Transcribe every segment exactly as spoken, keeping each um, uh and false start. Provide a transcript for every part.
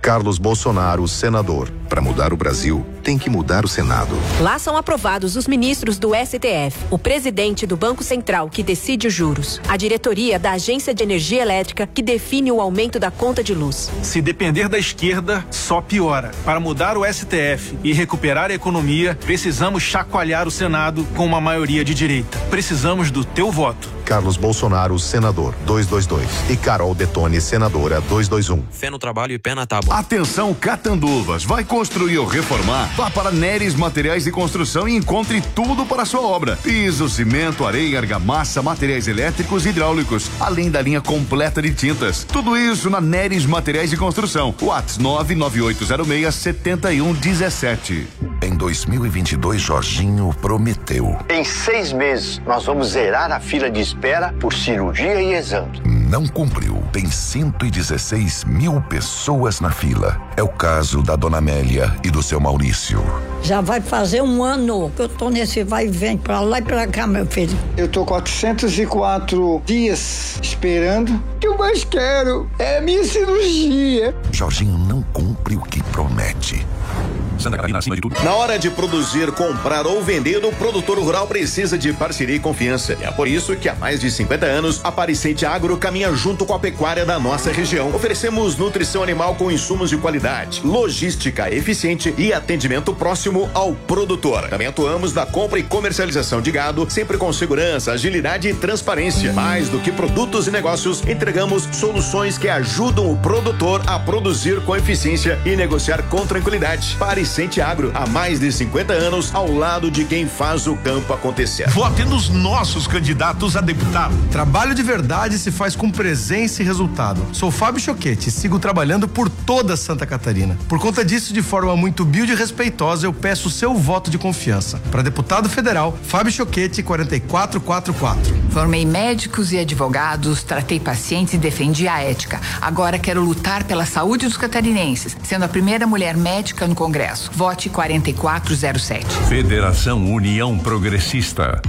Carlos Bolsonaro, senador. Para mudar o Brasil, tem que mudar o Senado. Lá são aprovados os ministros do S T F, o presidente do Banco Central, que decide os juros, a diretoria da Agência de Energia Elétrica, que define o aumento da conta de luz. Se depender da esquerda, só piora. Para mudar o S T F e recuperar a economia, precisamos chacoalhar o Senado com uma maioria de direita. Precisamos do teu voto. Carlos Bolsonaro, senador, duzentos e vinte e dois. E Carol Detone, senadora, duzentos e vinte e um. Fé no trabalho e pé na tábua. Atenção, Catanduvas. Vai construir ou reformar? Vá para Neres Materiais de Construção e encontre tudo para a sua obra. Piso, cimento, areia, argamassa, materiais elétricos e hidráulicos, além da linha completa de tintas. Tudo isso na Neres Materiais de Construção. WhatsApp nove nove oito zero seis sete um um sete. Em dois mil e vinte e dois, Jorginho prometeu. Em seis meses, nós vamos zerar a fila de espera por cirurgia e exame. Não cumpriu. Tem cento e dezesseis mil pessoas na fila. É o caso da dona Amélia e do seu Maurício. Já vai fazer um ano que eu tô nesse vai e vem pra lá e pra cá, meu filho. Eu tô quatrocentos e quatro dias esperando. O que eu mais quero é a minha cirurgia. Jorginho não cumpre o que promete. Santa Catarina acima de tudo. Na hora de produzir, comprar ou vender, o produtor rural precisa de parceria e confiança. É por isso que há mais de cinquenta anos, a Pariscente Agro caminha junto com a pecuária da nossa região. Oferecemos nutrição animal com insumos de qualidade, logística eficiente e atendimento próximo ao produtor. Também atuamos na compra e comercialização de gado, sempre com segurança, agilidade e transparência. Mais do que produtos e negócios, entregamos soluções que ajudam o produtor a produzir com eficiência e negociar com tranquilidade. Paris Pariscente Agro, há mais de cinquenta anos, ao lado de quem faz o campo acontecer. Vote nos nossos candidatos a deputado. Trabalho de verdade se faz com presença e resultado. Sou Fábio Choquete e sigo trabalhando por toda Santa Catarina. Por conta disso, de forma muito humilde e respeitosa, eu peço o seu voto de confiança. Para deputado federal, Fábio Choquete, quatro quatro quatro quatro. Formei médicos e advogados, tratei pacientes e defendi a ética. Agora quero lutar pela saúde dos catarinenses, sendo a primeira mulher médica no Congresso. Vote quatro quatro zero sete. Federação União Progressista.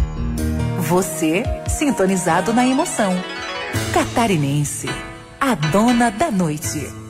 Você sintonizado na emoção. Catarinense, a dona da noite.